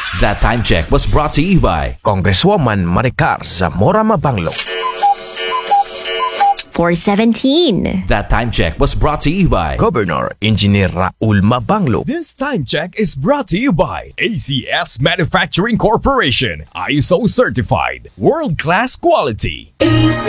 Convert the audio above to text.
That time check was brought to you by Congresswoman Maricar Zamora Mabanglo. 4:17. That time check was brought to you by Governor Engineer Raul Mabanglo. This time check is brought to you by ACS Manufacturing Corporation, ISO certified, world-class quality. ACS.